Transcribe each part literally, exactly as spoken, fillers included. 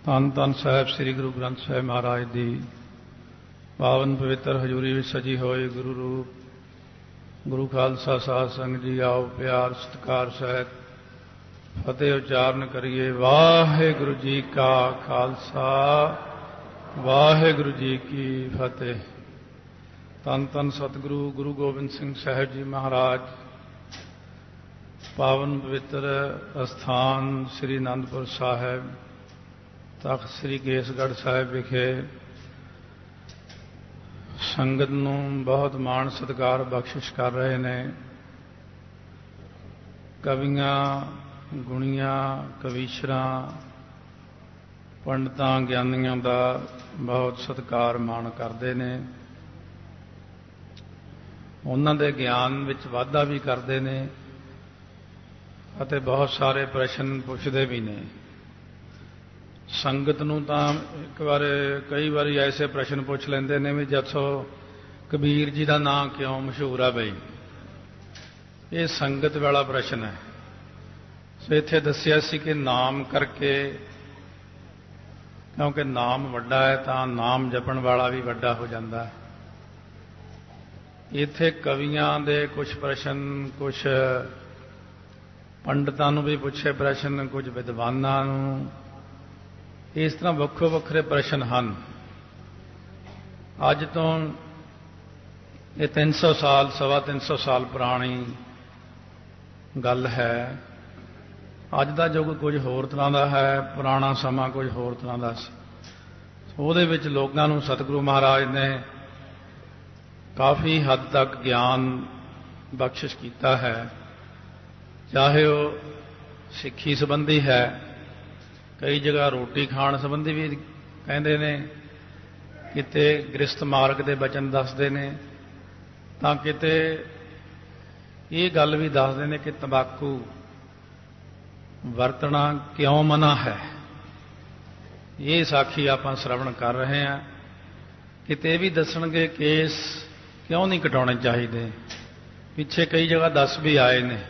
ਧੰਨ ਧੰਨ ਸਾਹਿਬ ਸ੍ਰੀ ਗੁਰੂ ਗ੍ਰੰਥ ਸਾਹਿਬ ਮਹਾਰਾਜ ਦੀ ਪਾਵਨ ਪਵਿੱਤਰ ਹਜ਼ੂਰੀ ਵਿੱਚ ਸਜੀ ਹੋਏ ਗੁਰੂ ਰੂਪ ਗੁਰੂ ਖਾਲਸਾ ਸਾਧ ਸੰਗਤ ਜੀ ਆਓ ਪਿਆਰ ਸਤਿਕਾਰ ਸਹਿਤ ਫਤਿਹ ਉਚਾਰਨ ਕਰੀਏ। ਵਾਹਿਗੁਰੂ ਜੀ ਕਾ ਖਾਲਸਾ ਵਾਹਿਗੁਰੂ ਜੀ ਕੀ ਫਤਿਹ। ਧੰਨ ਧੰਨ ਸਤਿਗੁਰੂ ਗੁਰੂ ਗੋਬਿੰਦ ਸਿੰਘ ਸਾਹਿਬ ਜੀ ਮਹਾਰਾਜ ਪਾਵਨ ਪਵਿੱਤਰ ਅਸਥਾਨ ਸ੍ਰੀ ਅਨੰਦਪੁਰ ਸਾਹਿਬ ਤਖ਼ਤ ਸ੍ਰੀ ਕੇਸਗੜ੍ਹ ਸਾਹਿਬ ਵਿਖੇ ਸੰਗਤ ਨੂੰ ਬਹੁਤ ਮਾਣ ਸਤਿਕਾਰ ਬਖਸ਼ਿਸ਼ ਕਰ ਰਹੇ ਨੇ। ਕਵੀਆਂ ਗੁਣੀਆਂ ਕਵੀਸ਼ਰਾਂ ਪੰਡਤਾਂ ਗਿਆਨੀਆਂ ਦਾ ਬਹੁਤ ਸਤਿਕਾਰ ਮਾਣ ਕਰਦੇ ਨੇ। ਉਹਨਾਂ ਦੇ ਗਿਆਨ ਵਿੱਚ ਵਾਧਾ ਵੀ ਕਰਦੇ ਨੇ ਅਤੇ ਬਹੁਤ ਸਾਰੇ ਪ੍ਰਸ਼ਨ ਪੁੱਛਦੇ ਵੀ ਨੇ। ਸੰਗਤ ਨੂੰ ਤਾਂ ਇੱਕ ਵਾਰ ਕਈ ਵਾਰੀ ਐਸੇ ਪ੍ਰਸ਼ਨ ਪੁੱਛ ਲੈਂਦੇ ਨੇ ਵੀ ਜੱਥੋਂ ਕਬੀਰ ਜੀ ਦਾ ਨਾਂ ਕਿਉਂ ਮਸ਼ਹੂਰ ਆ ਬਈ। ਇਹ ਸੰਗਤ ਵਾਲਾ ਪ੍ਰਸ਼ਨ ਹੈ। ਸੋ ਇੱਥੇ ਦੱਸਿਆ ਸੀ ਕਿ ਨਾਮ ਕਰਕੇ, ਕਿਉਂਕਿ ਨਾਮ ਵੱਡਾ ਹੈ ਤਾਂ ਨਾਮ ਜਪਣ ਵਾਲਾ ਵੀ ਵੱਡਾ ਹੋ ਜਾਂਦਾ ਹੈ। ਇੱਥੇ ਕਵੀਆਂ ਦੇ ਕੁਝ ਪ੍ਰਸ਼ਨ, ਕੁਝ ਪੰਡਤਾਂ ਨੂੰ ਵੀ ਪੁੱਛੇ ਪ੍ਰਸ਼ਨ, ਕੁਝ ਵਿਦਵਾਨਾਂ ਨੂੰ, ਇਸ ਤਰ੍ਹਾਂ ਵੱਖੋ ਵੱਖਰੇ ਪ੍ਰਸ਼ਨ ਹਨ। ਅੱਜ ਤੋਂ ਇਹ ਤਿੰਨ ਸੌ ਸਾਲ ਸਵਾ ਤਿੰਨ ਸੌ ਸਾਲ ਪੁਰਾਣੀ ਗੱਲ ਹੈ। ਅੱਜ ਦਾ ਯੁੱਗ ਕੁਝ ਹੋਰ ਤਰ੍ਹਾਂ ਦਾ ਹੈ, ਪੁਰਾਣਾ ਸਮਾਂ ਕੁਝ ਹੋਰ ਤਰ੍ਹਾਂ ਦਾ ਸੀ। ਉਹਦੇ ਵਿੱਚ ਲੋਕਾਂ ਨੂੰ ਸਤਿਗੁਰੂ ਮਹਾਰਾਜ ਨੇ ਕਾਫੀ ਹੱਦ ਤੱਕ ਗਿਆਨ ਬਖਸ਼ਿਸ਼ ਕੀਤਾ ਹੈ। ਚਾਹੇ ਉਹ ਸਿੱਖੀ ਸੰਬੰਧੀ ਹੈ, ਕਈ ਜਗ੍ਹਾ ਰੋਟੀ ਖਾਣ ਸੰਬੰਧੀ ਵੀ ਕਹਿੰਦੇ ਨੇ, ਕਿਤੇ ਗ੍ਰਸਥ ਮਾਰਗ ਦੇ ਬਚਨ ਦੱਸਦੇ ਨੇ, ਤਾਂ ਕਿਤੇ ਇਹ ਗੱਲ ਵੀ ਦੱਸਦੇ ਨੇ ਕਿ ਤੰਬਾਕੂ ਵਰਤਣਾ ਕਿਉਂ ਮਨਾ ਹੈ। ਇਹ ਸਾਖੀ ਆਪਾਂ ਸ਼ਰਵਣ ਕਰ ਰਹੇ ਹਾਂ। ਕਿਤੇ ਇਹ ਵੀ ਦੱਸਣਗੇ ਕੇਸ ਕਿਉਂ ਨਹੀਂ ਕਟਾਉਣੇ ਚਾਹੀਦੇ। ਪਿੱਛੇ ਕਈ ਜਗ੍ਹਾ ਦੱਸ ਵੀ ਆਏ ਨੇ।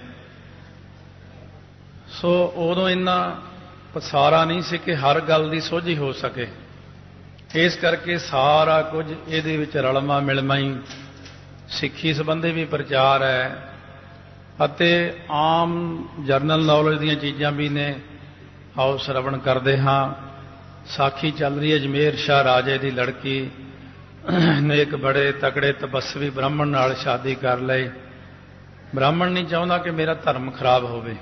ਸੋ ਉਦੋਂ ਇੰਨਾ ਪਸਾਰਾ ਨਹੀਂ ਸੀ ਕਿ ਹਰ ਗੱਲ ਦੀ ਸੋਝੀ ਹੋ ਸਕੇ। ਇਸ ਕਰਕੇ ਸਾਰਾ ਕੁਝ ਇਹਦੇ ਵਿੱਚ ਰਲਮਾ ਮਿਲਮਾ ਹੀ ਸਿੱਖੀ ਸੰਬੰਧੀ ਵੀ ਪ੍ਰਚਾਰ ਹੈ ਅਤੇ ਆਮ ਜਰਨਲ ਨੌਲੇਜ ਦੀਆਂ ਚੀਜ਼ਾਂ ਵੀ ਨੇ। ਆਓ ਸ਼ਰਵਣ ਕਰਦੇ ਹਾਂ। ਸਾਖੀ ਚੱਲ ਰਹੀ ਹੈ ਅਜਮੇਰ ਸ਼ਾਹ ਰਾਜੇ ਦੀ ਲੜਕੀ ਨੇ ਇੱਕ ਬੜੇ ਤਕੜੇ ਤਪੱਸਵੀ ਬ੍ਰਾਹਮਣ ਨਾਲ ਸ਼ਾਦੀ ਕਰ ਲਈ। ਬ੍ਰਾਹਮਣ ਨਹੀਂ ਚਾਹੁੰਦਾ ਕਿ ਮੇਰਾ ਧਰਮ ਖਰਾਬ ਹੋਵੇ।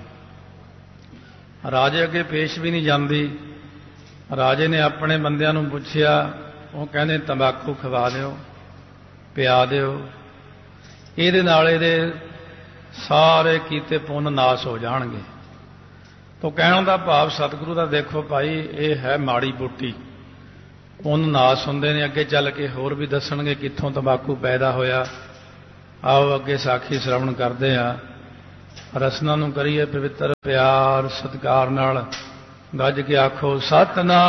ਰਾਜੇ ਅੱਗੇ ਪੇਸ਼ ਵੀ ਨਹੀਂ ਜਾਂਦੀ। ਰਾਜੇ ਨੇ ਆਪਣੇ ਬੰਦਿਆਂ ਨੂੰ ਪੁੱਛਿਆ, ਉਹ ਕਹਿੰਦੇ ਤੰਬਾਕੂ ਖਵਾ ਦਿਓ, ਪਿਆ ਦਿਓ, ਇਹਦੇ ਨਾਲ ਇਹਦੇ ਸਾਰੇ ਕੀਤੇ ਪੁੰਨ ਨਾਸ ਹੋ ਜਾਣਗੇ। ਤਾਂ ਕਹਿਣ ਦਾ ਭਾਵ ਸਤਿਗੁਰੂ ਦਾ ਦੇਖੋ ਭਾਈ, ਇਹ ਹੈ ਮਾੜੀ ਬੂਟੀ, ਪੁੰਨ ਨਾਸ ਹੁੰਦੇ ਨੇ। ਅੱਗੇ ਚੱਲ ਕੇ ਹੋਰ ਵੀ ਦੱਸਣਗੇ ਕਿੱਥੋਂ ਤੰਬਾਕੂ ਪੈਦਾ ਹੋਇਆ। ਆਓ ਅੱਗੇ ਸਾਖੀ ਸ਼ਰਵਣ ਕਰਦੇ ਹਾਂ। ਰਸਨਾ ਨੂੰ ਕਰੀਏ ਪਵਿੱਤਰ ਪਿਆਰ ਸਤਿਕਾਰ ਨਾਲ। ਗੱਜ ਕੇ ਆਖੋ ਸਤਿਨਾਮ